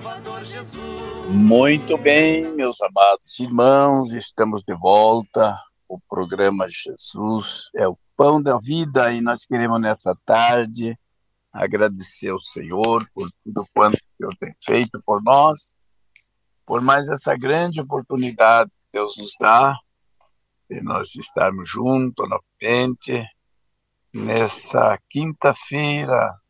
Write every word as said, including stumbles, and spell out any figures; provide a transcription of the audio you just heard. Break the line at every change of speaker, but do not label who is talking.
Muito bem, meus amados irmãos, estamos de volta. O programa Jesus é o pão da vida e nós queremos nessa tarde agradecer ao Senhor por tudo quanto o Senhor tem feito por nós, por mais essa grande oportunidade que Deus nos dá de nós estarmos juntos novamente nessa quinta-feira